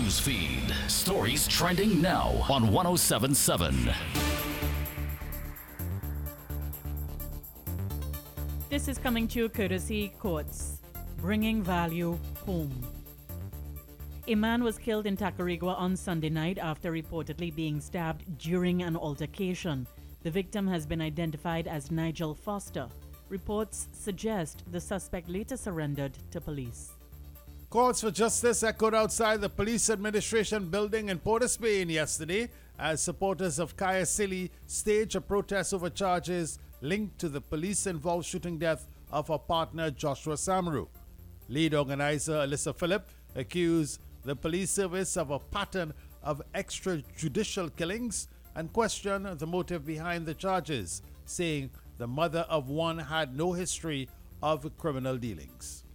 news feed. Stories trending now on 1077. This is coming to you courtesy Courts, bringing value home. A man was killed in Tacarigua on Sunday night after reportedly being stabbed during an altercation. The victim has been identified as Nigel Foster. Reports suggest the suspect later surrendered to police. Calls for justice echoed outside the police administration building in Port of Spain yesterday as supporters of Kaya Silly staged a protest over charges linked to the police-involved shooting death of her partner Joshua Samaru. Lead organizer Alyssa Phillip accused the police service of a pattern of extrajudicial killings and questioned the motive behind the charges, saying the mother of one had no history of criminal dealings.